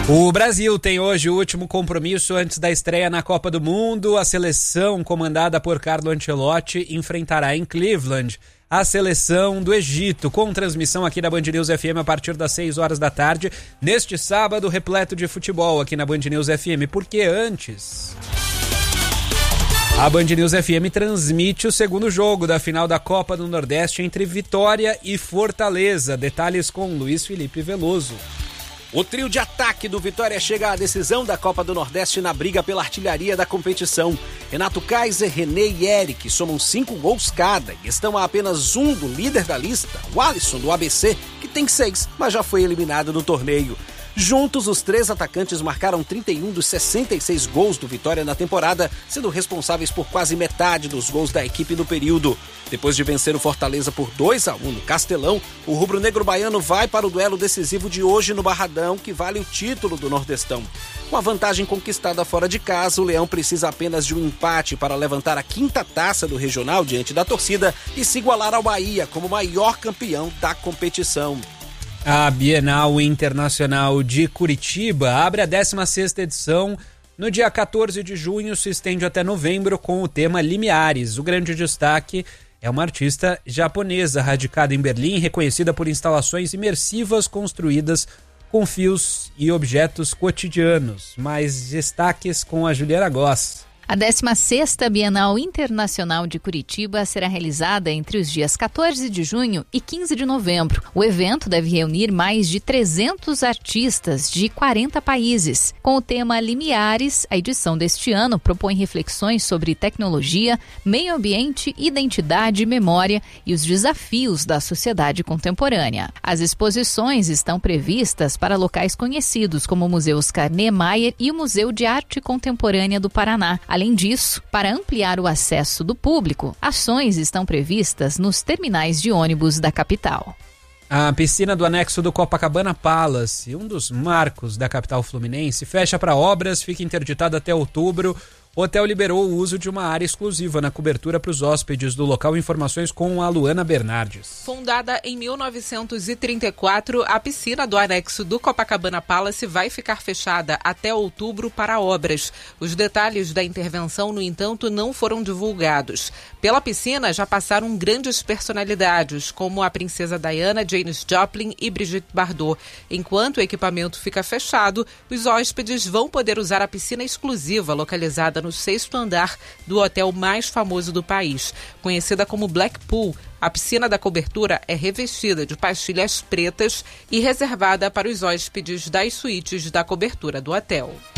O Brasil tem hoje o último compromisso antes da estreia na Copa do Mundo. A seleção, comandada por Carlo Ancelotti, enfrentará em Cleveland a seleção do Egito, com transmissão aqui da Band News FM a partir das 6 horas da tarde, neste sábado repleto de futebol aqui na Band News FM, porque antes a Band News FM transmite o segundo jogo da final da Copa do Nordeste entre Vitória e Fortaleza. Detalhes com Luiz Felipe Veloso. O trio de ataque do Vitória chega à decisão da Copa do Nordeste na briga pela artilharia da competição. Renato Kaiser, René e Eric somam 5 gols cada e estão a apenas um do líder da lista, o Alisson do ABC, que tem 6, mas já foi eliminado do torneio. Juntos, os 3 atacantes marcaram 31 dos 66 gols do Vitória na temporada, sendo responsáveis por quase metade dos gols da equipe no período. Depois de vencer o Fortaleza por 2-1 no Castelão, o rubro-negro baiano vai para o duelo decisivo de hoje no Barradão, que vale o título do Nordestão. Com a vantagem conquistada fora de casa, o Leão precisa apenas de um empate para levantar a 5ª taça do regional diante da torcida e se igualar ao Bahia como maior campeão da competição. A Bienal Internacional de Curitiba abre a 16ª edição. No dia 14 de junho, se estende até novembro com o tema Limiares. O grande destaque é uma artista japonesa radicada em Berlim, reconhecida por instalações imersivas construídas com fios e objetos cotidianos. Mais destaques com a Juliana Goss. A 16ª Bienal Internacional de Curitiba será realizada entre os dias 14 de junho e 15 de novembro. O evento deve reunir mais de 300 artistas de 40 países. Com o tema Limiares, a edição deste ano propõe reflexões sobre tecnologia, meio ambiente, identidade e memória e os desafios da sociedade contemporânea. As exposições estão previstas para locais conhecidos como o Museu Oscar Niemeyer e o Museu de Arte Contemporânea do Paraná. Além disso, para ampliar o acesso do público, ações estão previstas nos terminais de ônibus da capital. A piscina do anexo do Copacabana Palace, um dos marcos da capital fluminense, fecha para obras, fica interditada até outubro. O hotel liberou o uso de uma área exclusiva na cobertura para os hóspedes do local. Informações com a Luana Bernardes. Fundada em 1934, a piscina do anexo do Copacabana Palace vai ficar fechada até outubro para obras. Os detalhes da intervenção, no entanto, não foram divulgados. Pela piscina já passaram grandes personalidades, como a princesa Diana, Janis Joplin e Brigitte Bardot. Enquanto o equipamento fica fechado, os hóspedes vão poder usar a piscina exclusiva localizada no 6º andar do hotel mais famoso do país. Conhecida como Blackpool, a piscina da cobertura é revestida de pastilhas pretas e reservada para os hóspedes das suítes da cobertura do hotel.